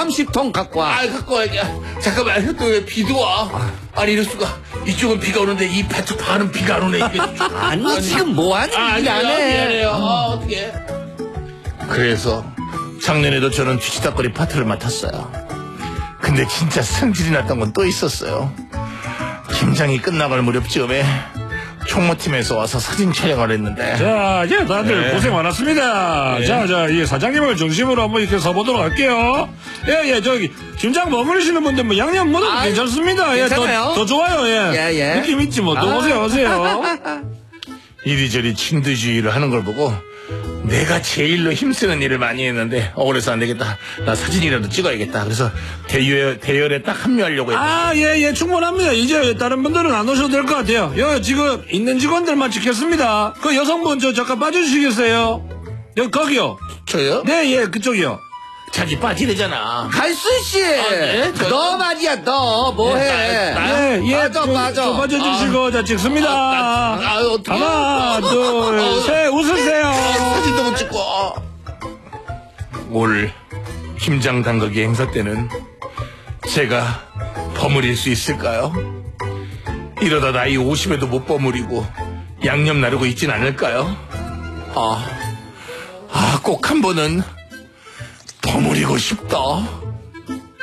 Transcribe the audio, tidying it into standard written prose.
30통 갖고 와. 갖고 와. 잠깐만, 또 왜 비도 와? 아니, 이럴 수가. 이쪽은 비가 오는데 이 밭 반은 비가 안 오네. 이게. 아니, 지금 뭐하니? 일 안 해. 미안해요. 어떡해. 그래서 작년에도 저는 뒤치다거리 파트를 맡았어요. 근데 진짜 성질이 났던 건 또 있었어요. 김장이 끝나갈 무렵쯤에 총무팀에서 와서 사진 촬영을 했는데. 자, 이제 다들 고생 많았습니다. 자, 이 사장님을 중심으로 한번 이렇게 서보도록 할게요. 예, 저기, 김장 머무르시는 분들 뭐 양념 뭐도 괜찮습니다. 괜찮아요. 더 좋아요, 예. 느낌 있지 뭐. 또 오세요. 이리저리 친두주의를 하는 걸 보고 내가 제일로 힘쓰는 일을 많이 했는데 억울해서 안 되겠다. 나 사진이라도 찍어야겠다. 그래서 대열에 딱 합류하려고 했다. 예, 충분합니다. 이제 다른 분들은 안 오셔도 될 것 같아요. 지금 있는 직원들만 찍겠습니다. 그 여성분 잠깐 빠져주시겠어요? 거기요. 저요? 네, 그쪽이요. 자기 빠지래잖아. 갈수씨! 너 말이야, 너. 뭐해? 맞아. 좀 빠져주시고, 자, 찍습니다. 어떡해. 하나, 둘, 셋, 웃으세요. 사진도 못 찍고. 올 김장 담그기 행사 때는 제가 버무릴 수 있을까요? 이러다 나이 50에도 못 버무리고 양념 나르고 있진 않을까요? 꼭 한 번은 버무리고 싶다.